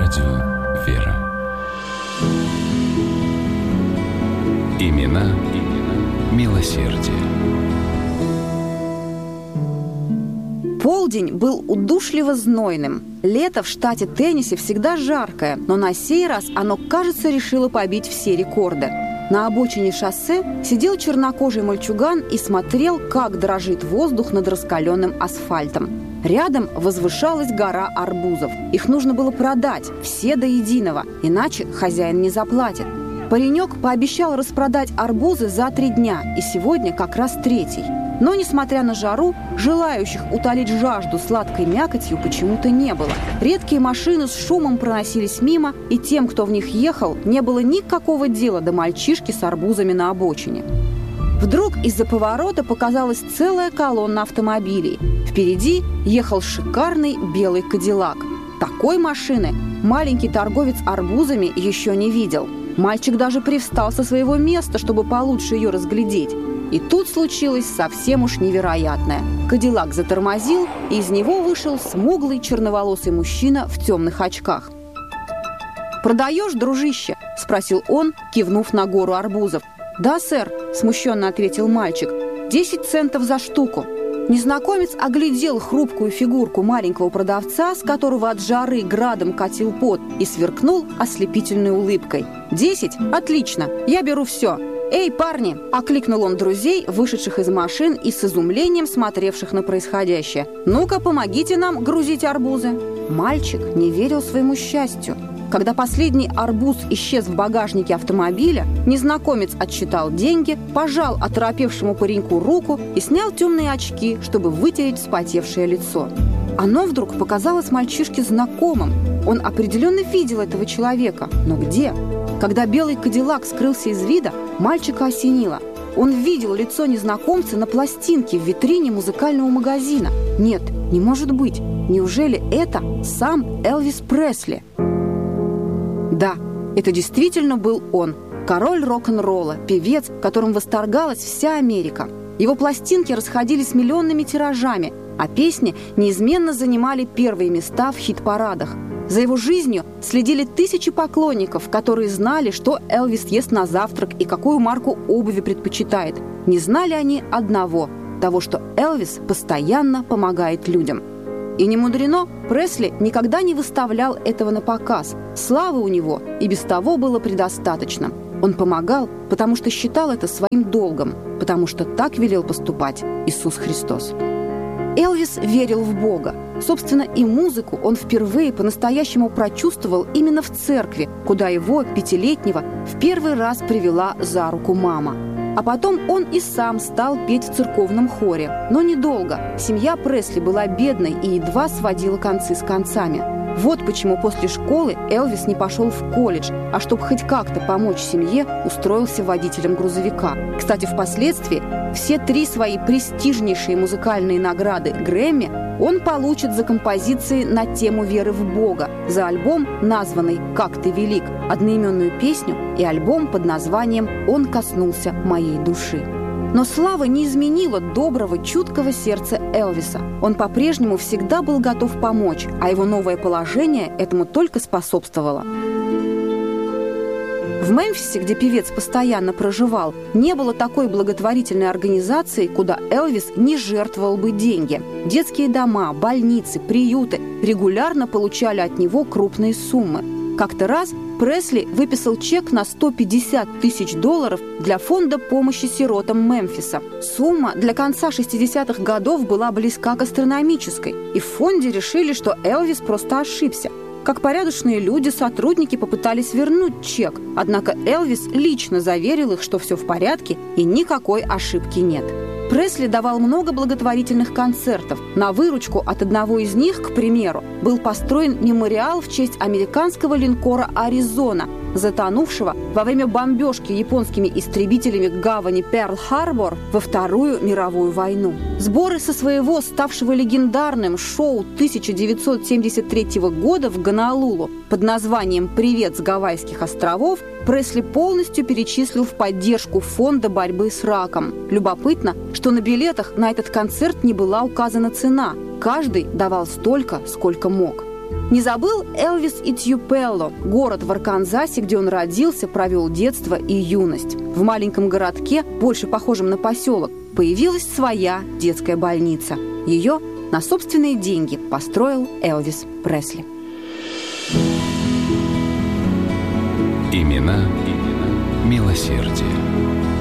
радио «Вера». Имена милосердия. Полдень был удушливо знойным. Лето в штате Теннесси всегда жаркое, но на сей раз оно, кажется, решило побить все рекорды. На обочине шоссе сидел чернокожий мальчуган и смотрел, как дрожит воздух над раскаленным асфальтом. Рядом возвышалась гора арбузов. Их нужно было продать, все до единого, иначе хозяин не заплатит. Паренек пообещал распродать арбузы за 3 дня, и сегодня как раз 3-й. Но, несмотря на жару, желающих утолить жажду сладкой мякотью почему-то не было. Редкие машины с шумом проносились мимо, и тем, кто в них ехал, не было никакого дела до мальчишки с арбузами на обочине. Вдруг из-за поворота показалась целая колонна автомобилей. Впереди ехал шикарный белый кадиллак. Такой машины маленький торговец арбузами еще не видел. Мальчик даже привстал со своего места, чтобы получше ее разглядеть. И тут случилось совсем уж невероятное. Кадиллак затормозил, и из него вышел смуглый черноволосый мужчина в темных очках. «Продаешь, дружище?» – спросил он, кивнув на гору арбузов. «Да, сэр», – смущенно ответил мальчик. 10 центов за штуку». Незнакомец оглядел хрупкую фигурку маленького продавца, с которого от жары градом катил пот, и сверкнул ослепительной улыбкой. 10? Отлично, я беру все. «Эй, парни!» – окликнул он друзей, вышедших из машин и с изумлением смотревших на происходящее. «Ну-ка, помогите нам грузить арбузы!» Мальчик не верил своему счастью. Когда последний арбуз исчез в багажнике автомобиля, незнакомец отсчитал деньги, пожал оторопевшему пареньку руку и снял темные очки, чтобы вытереть вспотевшее лицо. Оно вдруг показалось мальчишке знакомым. Он определенно видел этого человека. Но где? Когда белый кадиллак скрылся из вида, мальчика осенило. Он видел лицо незнакомца на пластинке в витрине музыкального магазина. Нет, не может быть. Неужели это сам Элвис Пресли? Да, это действительно был он. Король рок-н-ролла, певец, которым восторгалась вся Америка. Его пластинки расходились миллионными тиражами, а песни неизменно занимали первые места в хит-парадах. За его жизнью следили тысячи поклонников, которые знали, что Элвис ест на завтрак и какую марку обуви предпочитает. Не знали они одного – того, что Элвис постоянно помогает людям. И не мудрено, Пресли никогда не выставлял этого на показ. Славы у него и без того было предостаточно. Он помогал, потому что считал это своим долгом, потому что так велел поступать Иисус Христос. Элвис верил в Бога. Собственно, и музыку он впервые по-настоящему прочувствовал именно в церкви, куда его, 5-летнего, в первый раз привела за руку мама. А потом он и сам стал петь в церковном хоре. Но недолго. Семья Пресли была бедной и едва сводила концы с концами. Вот почему после школы Элвис не пошел в колледж, а чтобы хоть как-то помочь семье, устроился водителем грузовика. Кстати, впоследствии все 3 свои престижнейшие музыкальные награды Грэмми он получит за композиции на тему веры в Бога, за альбом, названный «Как ты велик», одноименную песню и альбом под названием «Он коснулся моей души». Но слава не изменила доброго, чуткого сердца Элвиса. Он по-прежнему всегда был готов помочь, а его новое положение этому только способствовало. В Мемфисе, где певец постоянно проживал, не было такой благотворительной организации, куда Элвис не жертвовал бы деньги. Детские дома, больницы, приюты регулярно получали от него крупные суммы. Как-то раз Пресли выписал чек на $150 тысяч для фонда помощи сиротам Мемфиса. Сумма для конца 60-х годов была близка к астрономической, и в фонде решили, что Элвис просто ошибся. Как порядочные люди, сотрудники попытались вернуть чек, однако Элвис лично заверил их, что все в порядке и никакой ошибки нет. Пресли давал много благотворительных концертов. На выручку от одного из них, к примеру, был построен мемориал в честь американского линкора «Аризона», затонувшего во время бомбежки японскими истребителями гавани Перл-Харбор во Вторую мировую войну. Сборы со своего, ставшего легендарным шоу 1973 года в Гонолулу под названием «Привет с Гавайских островов» Пресли полностью перечислил в поддержку фонда борьбы с раком. Любопытно, что на билетах на этот концерт не была указана цена. Каждый давал столько, сколько мог. Не забыл Элвис и Тьюпелло, город в Арканзасе, где он родился, провел детство и юность. В маленьком городке, больше похожем на поселок, появилась своя детская больница. Ее на собственные деньги построил Элвис Пресли. Имена милосердия.